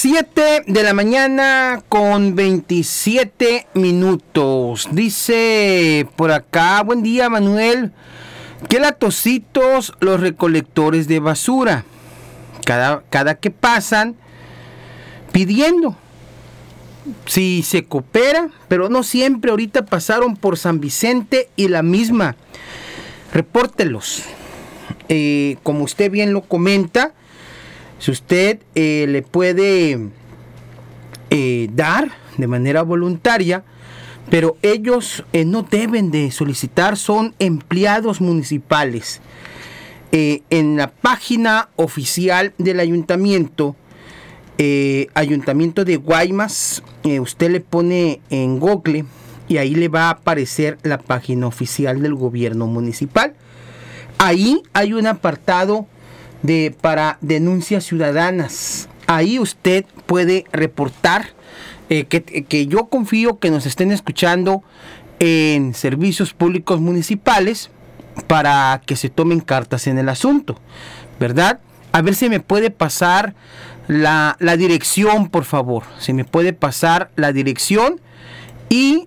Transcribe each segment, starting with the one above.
7 de la mañana con 27 minutos. Dice por acá, buen día Manuel, qué latositos los recolectores de basura. Cada que pasan pidiendo si se coopera, pero no siempre. Ahorita pasaron por San Vicente y la misma. Repórtelos. Como usted bien lo comenta, si usted le puede dar de manera voluntaria, pero ellos no deben de solicitar, son empleados municipales. En la página oficial del ayuntamiento, Ayuntamiento de Guaymas, usted le pone en Google y ahí le va a aparecer la página oficial del gobierno municipal. Ahí hay un apartado para denuncias ciudadanas. Ahí usted puede reportar que yo confío que nos estén escuchando en servicios públicos municipales para que se tomen cartas en el asunto, ¿verdad? A ver si me puede pasar la dirección, por favor. Si me puede pasar la dirección y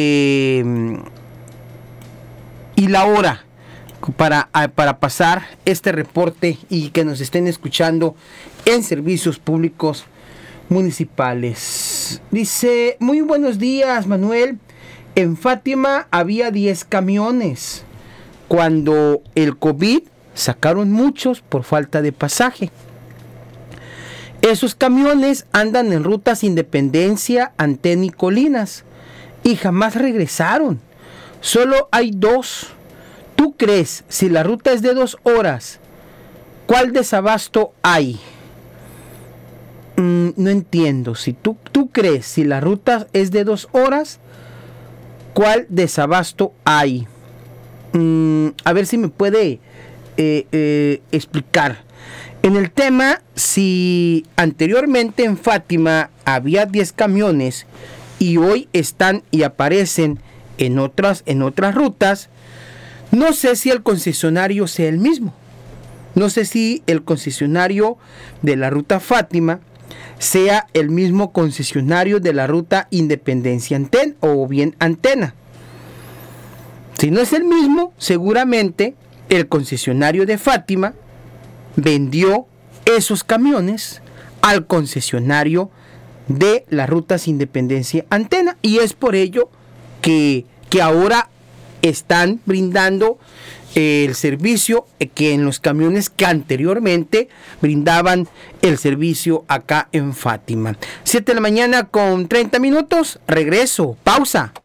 la hora para pasar este reporte y que nos estén escuchando en servicios públicos municipales. Dice, muy buenos días Manuel, en Fátima había 10 camiones. Cuando el COVID sacaron muchos por falta de pasaje. Esos camiones andan en rutas Independencia, Antena y Colinas y jamás regresaron. Solo hay 2. ¿Tú crees, si la ruta es de 2 horas, cuál desabasto hay? No entiendo. Si tú crees, si la ruta es de 2 horas, ¿cuál desabasto hay? A ver si me puede explicar. En el tema, si anteriormente en Fátima había 10 camiones y hoy están y aparecen en otras rutas, no sé si el concesionario sea el mismo. No sé si el concesionario de la ruta Fátima sea el mismo concesionario de la ruta Independencia Antena o bien Antena. Si no es el mismo, seguramente el concesionario de Fátima vendió esos camiones al concesionario de las rutas Independencia Antena y es por ello que ahora están brindando el servicio que en los camiones que anteriormente brindaban el servicio acá en Fátima. 7 de la mañana con 30 minutos, regreso, pausa.